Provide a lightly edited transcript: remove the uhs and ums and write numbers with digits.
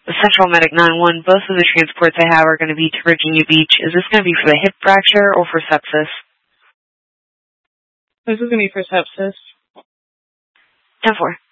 Central Medic 9-1, both of the transports I have are going to be to Virginia Beach. Is this going to be for the hip fracture or for sepsis? This is going to be for sepsis. 10-4.